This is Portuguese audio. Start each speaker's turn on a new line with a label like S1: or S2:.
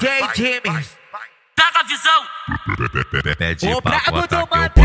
S1: DJ James.
S2: Pega a visão.
S1: O brabo do Manteiga.